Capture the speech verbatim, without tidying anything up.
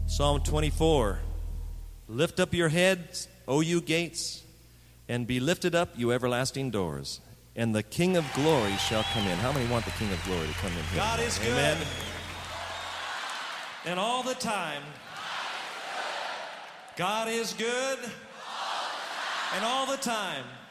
Psalm twenty-four. Lift up your heads, O you gates, and be lifted up, you everlasting doors, and the King of glory shall come in. How many want the King of glory to come in here? God is good. Amen. And all the time. God is good. And all the time.